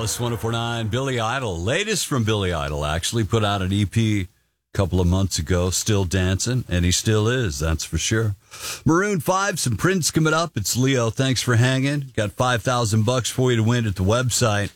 Alice 1049, Billy Idol. Latest from Billy Idol, actually. Put out an EP a couple of months ago. Still dancing, and he still is, that's for sure. Maroon 5, some Prince coming up. It's Leo. Thanks for hanging. Got $5,000 for you to win at the website,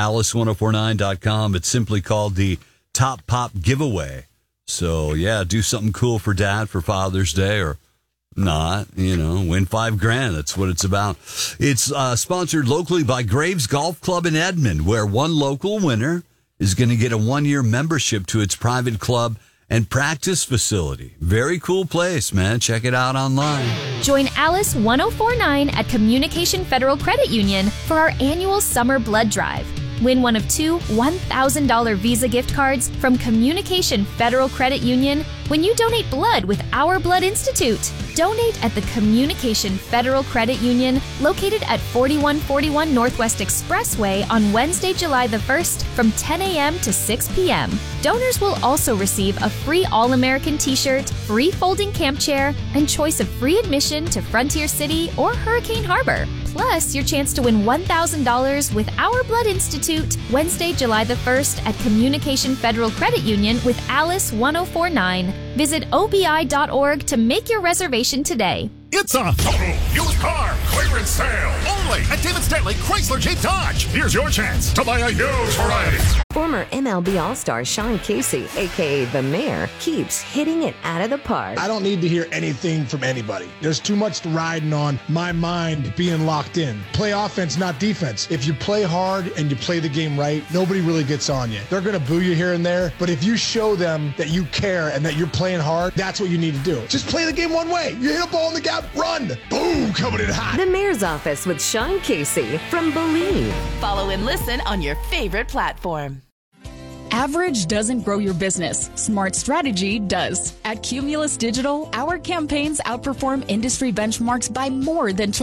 alice1049.com. It's simply called the Top Pop Giveaway. So, yeah, do something cool for Dad for Father's Day, or not, win $5,000. That's what it's about. It's sponsored locally by Graves Golf Club in Edmond, where one local winner is going to get a 1-year membership to its private club and practice facility. Very cool place, man. Check it out online. Join Alice 1049 at Communication Federal Credit Union for our annual summer blood drive. Win one of 2 $1,000 Visa gift cards from Communication Federal Credit Union when you donate blood with Our Blood Institute. Donate at the Communication Federal Credit Union, located at 4141 Northwest Expressway on Wednesday, July the 1st from 10 a.m. to 6 p.m. Donors will also receive a free All-American t-shirt, free folding camp chair, and choice of free admission to Frontier City or Hurricane Harbor. Plus, your chance to win $1,000 with Our Blood Institute, Wednesday, July the 1st at Communication Federal Credit Union with Alice 1049. Visit obi.org to make your reservation today. It's a used car clearance sale only at David Stanley Chrysler Jeep Dodge. Here's your chance to buy a used variety. Former MLB All-Star Sean Casey, a.k.a. The Mayor, keeps hitting it out of the park. I don't need to hear anything from anybody. There's too much riding on my mind being locked in. Play offense, not defense. If you play hard and you play the game right, nobody really gets on you. They're going to boo you here and there, but if you show them that you care and that you're playing hard, that's what you need to do. Just play the game one way. You hit a ball in the gap, run. Boom, coming in hot. The Mayor's Office with Sean Casey from Believe. Follow and listen on your favorite platform. Average doesn't grow your business. Smart strategy does. At Cumulus Digital, our campaigns outperform industry benchmarks by more than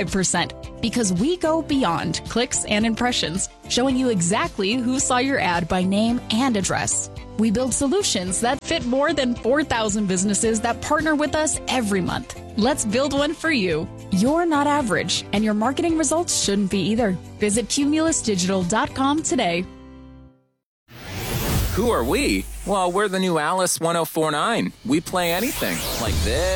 25% because we go beyond clicks and impressions, showing you exactly who saw your ad by name and address. We build solutions that fit more than 4,000 businesses that partner with us every month. Let's build one for you. You're not average, and your marketing results shouldn't be either. Visit cumulusdigital.com today. Who are we? Well, we're the new Alice 1049. We play anything like this.